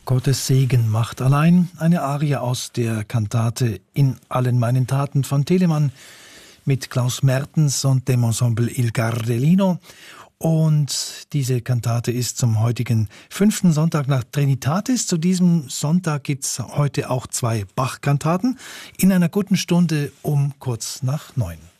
Gottes Segen macht allein, eine Arie aus der Kantate In allen meinen Taten von Telemann mit Klaus Mertens und dem Ensemble Il Gardellino. Und diese Kantate ist zum heutigen 5. Sonntag nach Trinitatis. Zu diesem Sonntag gibt's heute auch 2 Bach-Kantaten in einer guten Stunde um kurz nach 9.